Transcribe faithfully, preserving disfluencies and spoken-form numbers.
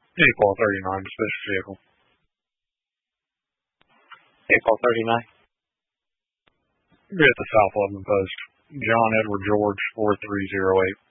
April thirty-nine, suspicious vehicle. April thirty-nine. You're at the South Lebanon Post. John Edward George, four three zero eight.